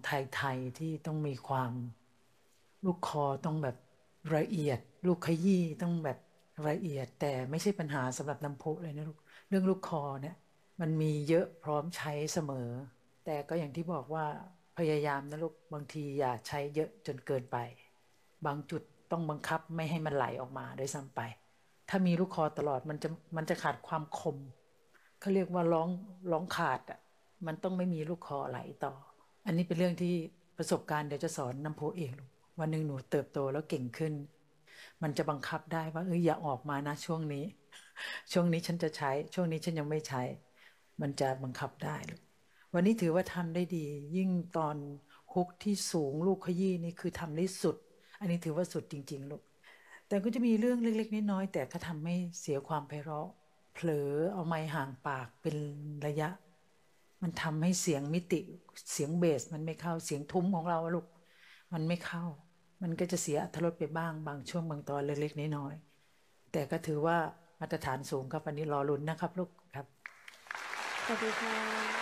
ไทยที่ต้องมีความลูกคอต้องแบบละเอียดลูกขยี้ต้องแบบละเอียดแต่ไม่ใช่ปัญหาสำหรับน้ำพุเลยนะลูกเรื่องลูกคอเนี่ยมันมีเยอะพร้อมใช้เสมอแต่ก็อย่างที่บอกว่าพยายามนะลูกบางทีอย่าใช้เยอะจนเกินไปบางจุดต้องบังคับไม่ให้มันไหลออกมาด้วยซ้ำไปถ้ามีลูกคอตลอดมันจะขาดความคมเขาเรียกว่าร้องขาดอ่ะมันต้องไม่มีลูกคอไหลต่ออันนี้เป็นเรื่องที่ประสบการณ์เดี๋ยวจะสอนน้ำพุเองลูกวันหนึ่งหนูเติบโตแล้วเก่งขึ้นมันจะบังคับได้ว่าอย่าออกมานะช่วงนี้ช่วงนี้ฉันจะใช้ช่วงนี้ฉันยังไม่ใช้มันจะบังคับได้ลูกวันนี้ถือว่าทำได้ดียิ่งตอนฮุกที่สูงลูกขยี้นี่คือทำได้สุดอันนี้ถือว่าสุดจริงๆลูกแต่ก็จะมีเรื่องเล็กๆน้อยๆแต่ก็ทำให้เสียความไพเราะเผลอเอาไมค์ห่างปากเป็นระยะมันทำให้เสียงมิติเสียงเบสมันไม่เข้าเสียงทุ้มของเราอะลูกมันไม่เข้ามันก็จะเสียอรรถรสไปบ้างบางช่วงบางตอนเล็กๆน้อยๆแต่ก็ถือว่ามาตรฐานสูงครับวันนี้รอลุ้นนะครับลูกครับสวัสดีค่ะ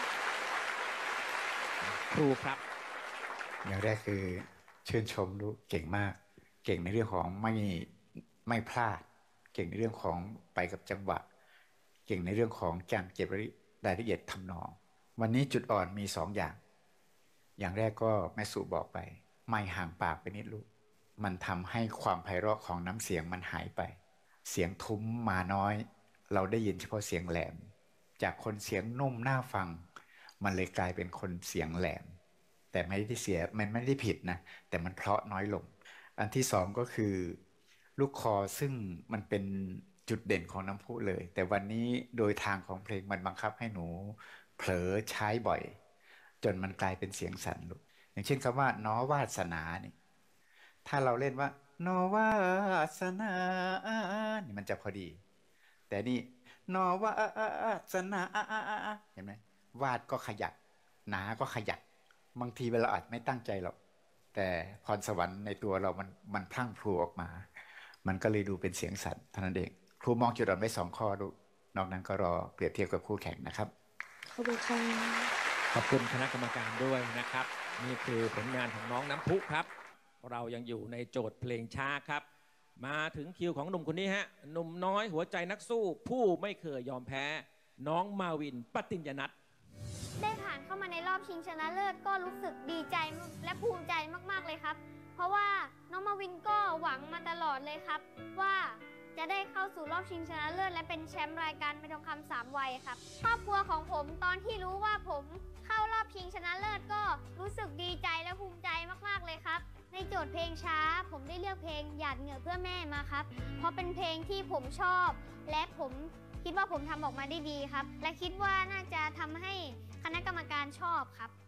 ครูครับอย่างแรกคือชื่นชมลูกเก่งมากเก่งในเรื่องของไม่พลาดเก่งในเรื่องของไปกับจังหวะเก่งในเรื่องของการเก็บรายละเอียดทำนองวันนี้จุดอ่อนมีอย่างแรกก็แม่สุบอกไปไม่ห่างปากไปนิดลูกมันทำให้ความไพเราะของน้ำเสียงมันหายไปเสียงทุ้มมาน้อยเราได้ยินเฉพาะเสียงแหลมจากคนเสียงนุ่มน่าฟังมันเลยกลายเป็นคนเสียงแหลมแต่ไม่ได้เสียมันไม่ได้ผิดนะแต่มันเพราะน้อยลงอันที่สองก็คือลูกคอซึ่งมันเป็นจุดเด่นของน้ำพุเลยแต่วันนี้โดยทางของเพลงมันบังคับให้หนูเผลอใช้บ่อยจนมันกลายเป็นเสียงสั่นลูกอย่างเช่นคำว่าน้อวาสนานี่ถ้าเราเล่นว่าน้อวาสนานี่มันจะพอดีแต่นี่นอวาสนาเห็นไหมวาดก็ขยักหนาก็ขยักบางทีเวลาอาจไม่ตั้งใจหรอกแต่พรสวรรค์ในตัวเรามันพลั่งพลูออกมามันก็เลยดูเป็นเสียงสัตว์เท่านั้นเองครูมองจุดอ่อนไว้2 ข้อดูนอกนั้นก็รอเปรียบเทียบกับคู่แข่งนะครับขอบคุณค่ะขอบคุณคณะกรรมการด้วยนะครับนี่คือผลงานของน้องน้ำพุครับเรายังอยู่ในโจทย์เพลงช้าครับมาถึงคิวของหนุ่มคนนี้ฮะหนุ่มน้อยหัวใจนักสู้ผู้ไม่เคยยอมแพ้น้องมาวินปติญญนัทได้ผ่านเข้ามาในรอบชิงชนะเลิศก็รู้สึกดีใจและภูมิใจมากๆเลยครับเพราะว่าน้องมาวินก็หวังมาตลอดเลยครับว่าจะได้เข้าสู่รอบชิงชนะเลิศและเป็นแชมป์รายการเพชรทองคำ3 วัยครับครอบครัวของผมตอนที่รู้ว่าผมเข้ารอบชิงชนะเลิศก็รู้สึกดีใจและภูมิใจมากๆเลยครับในโจทย์เพลงช้าผมได้เลือกเพลงหยาดเหงื่อเพื่อแม่มาครับเพราะเป็นเพลงที่ผมชอบและผมคิดว่าผมทำออกมาได้ดีครับและคิดว่าน่าจะทำให้คณะกรรมการชอบครับ